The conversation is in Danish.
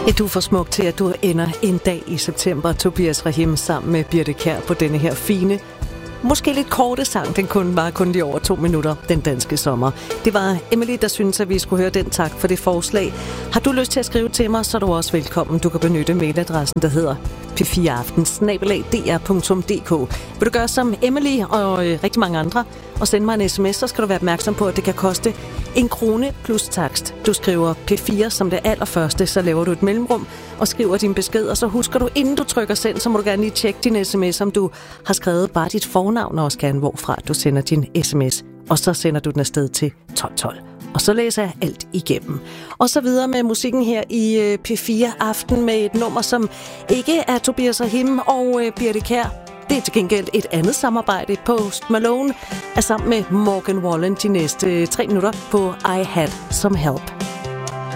Ja, du er for smuk til, at du ender en dag i september. Tobias Rahim sammen med Birthe Kjær på denne her fine, måske lidt korte sang. Den var kun lige over 2 minutter, Den danske sommer. Det var Emily, der synes, at vi skulle høre den. Tak for det forslag. Har du lyst til at skrive til mig, så er du også velkommen. Du kan benytte mailadressen, der hedder p4aften@dr.dk. Vil du gøre som Emily og rigtig mange andre og sende mig en sms, så skal du være opmærksom på, at det kan koste 1 krone plus takst. Du skriver P4 som det allerførste, så laver du et mellemrum og skriver din besked, og så husker du, inden du trykker send, så må du gerne lige tjekke din sms, om du har skrevet bare dit fornavn, og også gerne hvorfra du sender din sms. Og så sender du den afsted til 1212. Og så læser jeg alt igennem. Og så videre med musikken her i P4 Aften med et nummer, som ikke er Tobias Rahim og Birthe Kjær. Det er til gengæld et andet samarbejde. Post Malone er sammen med Morgan Wallen de næste 3 minutter på I Had Some Help.